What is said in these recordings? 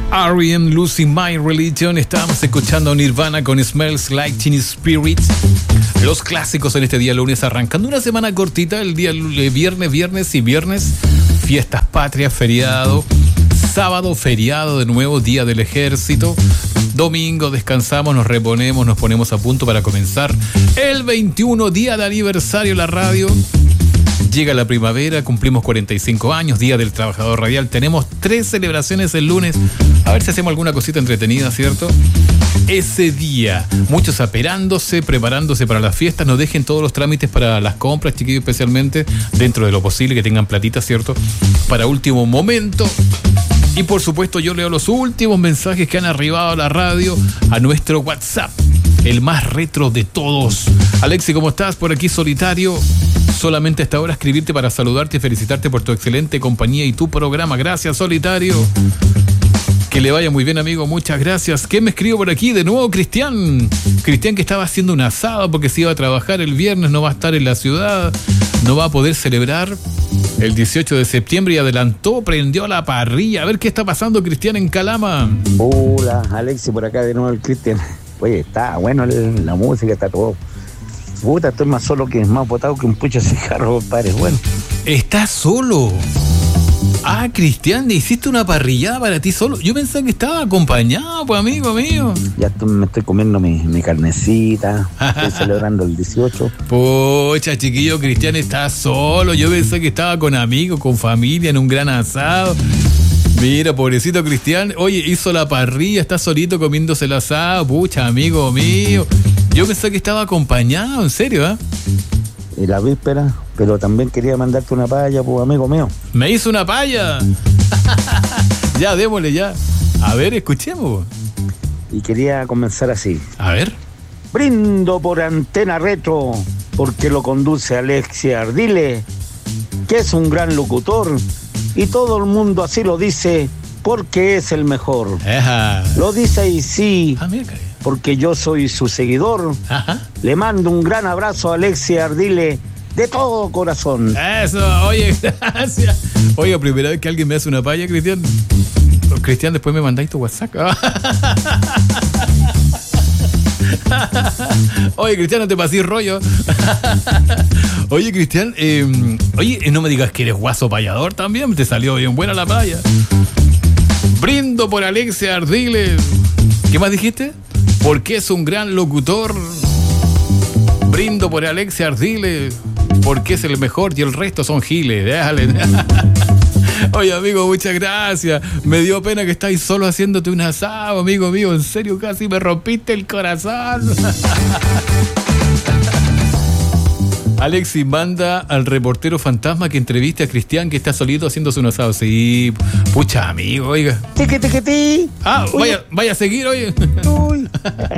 R.E.M., Losing My Religion. Estábamos escuchando a Nirvana con Smells Like Teen Spirit. Los clásicos en este día lunes, arrancando una semana cortita, el día viernes y viernes, fiestas patrias, feriado. Sábado, feriado de nuevo, día del ejército. Domingo descansamos, nos reponemos, nos ponemos a punto para comenzar el 21, día de aniversario de la radio. Llega la primavera, cumplimos 45 años, Día del Trabajador Radial. Tenemos 3 celebraciones el lunes. A ver si hacemos alguna cosita entretenida, ¿cierto? Ese día, muchos aperándose, preparándose para las fiestas. No dejen todos los trámites para las compras, chiquillos, especialmente, dentro de lo posible, que tengan platita, ¿cierto? Para último momento. Y por supuesto yo leo los últimos mensajes que han arribado a la radio, a nuestro WhatsApp, el más retro de todos. Alexi, ¿cómo estás? Por aquí solitario. Solamente hasta ahora escribirte para saludarte y felicitarte por tu excelente compañía y tu programa. Gracias, solitario. Que le vaya muy bien, amigo. Muchas gracias. ¿Qué me escribo por aquí? De nuevo, Cristian. Cristian, que estaba haciendo un asado porque se iba a trabajar el viernes, no va a estar en la ciudad, no va a poder celebrar el 18 de septiembre y adelantó, prendió la parrilla. A ver qué está pasando, Cristian, en Calama. Hola, Alexi, por acá de nuevo el Cristian. Oye, está bueno la música, está todo. Puta, estoy más solo que más botado que un pucho de cigarro, compadre. Bueno. ¿Estás solo? Ah, Cristian, ¿hiciste una parrillada para ti solo? Yo pensé que estaba acompañado, pues, amigo mío. Ya me estoy comiendo mi carnecita. Estoy celebrando el 18. Pocha, chiquillo, Cristian está solo. Yo pensé que estaba con amigos, con familia, en un gran asado. Mira, pobrecito Cristian. Oye, hizo la parrilla, está solito comiéndose el asado. Pucha, amigo mío. Yo pensé que estaba acompañado, en serio, ¿eh? Y la víspera, pero también quería mandarte una palla, pues, amigo mío. ¿Me hizo una palla? Ya, démosle ya. A ver, escuchemos. Y quería comenzar así. A ver. Brindo por Antena Retro, porque lo conduce Alexi Ardile, que es un gran locutor, y todo el mundo así lo dice, porque es el mejor. Ajá. Lo dice y sí. Ah, mira, porque yo soy su seguidor. Ajá. Le mando un gran abrazo a Alexi Ardile de todo corazón. Eso, oye, gracias. Oye, primera vez que alguien me hace una palla, Cristian. Cristian, después me mandáis tu WhatsApp. Oye, Cristian, no te pasís rollo. Oye, Cristian, no me digas que eres guaso payador también. Te salió bien buena la palla. Brindo por Alexi Ardile. ¿Qué más dijiste? Porque es un gran locutor. Brindo por Alexi Ardile, porque es el mejor y el resto son giles. Déjale. Oye, amigo, muchas gracias. Me dio pena que estáis solo haciéndote un asado, amigo mío. En serio, casi me rompiste el corazón. Alexi, manda al reportero fantasma que entreviste a Cristian, que está solito haciéndose un asado. Sí, pucha, amigo, oiga. Tiqui. Ah, vaya a seguir, oye. Uy.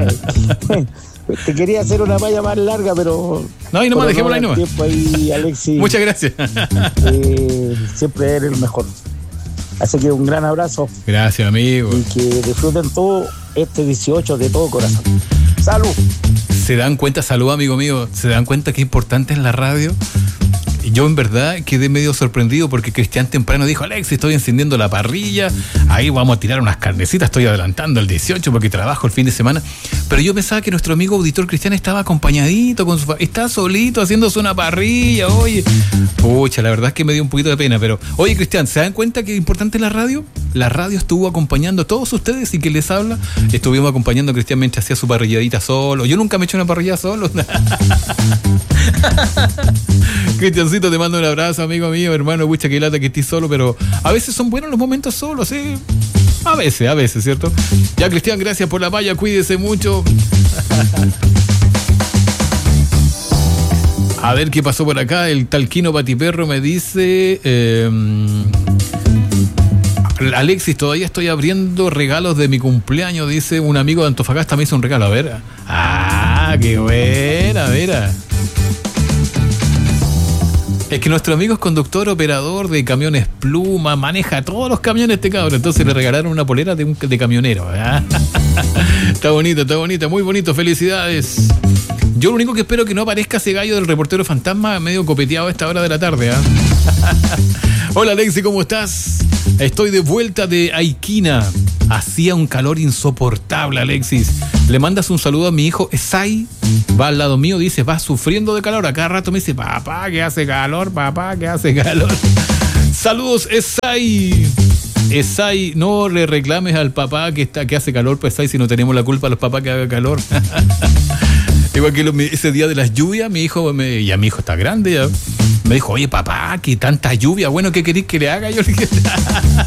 Te quería hacer una valla más larga, pero... No, y nomás, dejémosla ahí nomás. Ahí, Alexi. Muchas gracias. Siempre eres el mejor. Así que un gran abrazo. Gracias, amigo. Y que disfruten todo este 18 de todo corazón. ¡Salud! ¿Se dan cuenta? Salud, amigo mío. ¿Se dan cuenta qué importante es la radio? Yo en verdad quedé medio sorprendido porque Cristian temprano dijo: Alexi, estoy encendiendo la parrilla, ahí vamos a tirar unas carnecitas, estoy adelantando el 18 porque trabajo el fin de semana. Pero yo pensaba que nuestro amigo auditor Cristian estaba acompañadito con su está solito haciéndose una parrilla. Oye, pucha, la verdad es que me dio un poquito de pena. Pero oye, Cristian, ¿se dan cuenta que es importante la radio? La radio estuvo acompañando a todos ustedes, y que les habla, estuvimos acompañando a Cristian mientras hacía su parrilladita solo. Yo nunca me he hecho una parrilla solo. Cristiancito, te mando un abrazo, amigo mío, hermano. Pucha, que lata que estés solo, pero a veces son buenos los momentos solos, ¿sí? A veces, ¿cierto? Ya, Cristian, gracias por la palla, cuídese mucho. A ver qué pasó por acá. El Talquino Patiperro me dice... Alexis, todavía estoy abriendo regalos de mi cumpleaños, dice un amigo de Antofagasta, me hizo un regalo. A ver. Ah, qué buena, mira. Es que nuestro amigo es conductor, operador de camiones Pluma, maneja todos los camiones este cabrón, entonces le regalaron una polera de camionero. ¿Eh? Está bonita, muy bonito, felicidades. Yo lo único que espero que no aparezca ese gallo del reportero fantasma medio copeteado a esta hora de la tarde. ¿Eh? Hola Alexi, ¿cómo estás? Estoy de vuelta de Aiquina. Hacía un calor insoportable, Alexis. Le mandas un saludo a mi hijo Esai. Va al lado mío, dice, va sufriendo de calor. A cada rato me dice, papá, que hace calor, papá, que hace calor. Saludos, Esai. Esai, no le reclames al papá que hace calor, pues Esai, si no tenemos la culpa a los papás que haga calor. Igual que ese día de las lluvias, mi hijo, ya mi hijo está grande, ya me dijo, oye papá, que tanta lluvia, bueno, ¿qué querés que le haga? Yo le dije,